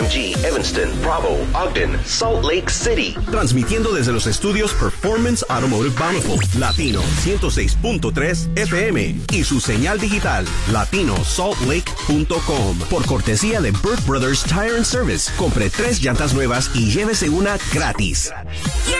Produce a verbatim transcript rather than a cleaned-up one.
M G, Evanston, Bravo, Ogden, Salt Lake City. Transmitiendo desde los estudios Performance Automotive Bountiful, Latino ciento seis punto tres F M y su señal digital, latino salt lake punto com. Por cortesía de Burt Brothers Tire and Service, compre tres llantas nuevas y llévese una gratis.